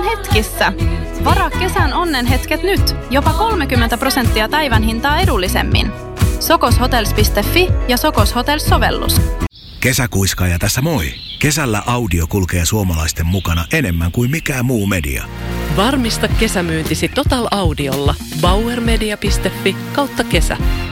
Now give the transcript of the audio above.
ollaan hetkissä. Varaa kesän onnenhetket nyt. Jopa 30% päivän hintaa edullisemmin. Sokoshotels.fi ja Sokos Hotels-sovellus. Kesäkuiskaaja tässä moi. Kesällä audio kulkee suomalaisten mukana enemmän kuin mikään muu media. Varmista kesämyyntisi Total Audiolla. Bauermedia.fi/kesä.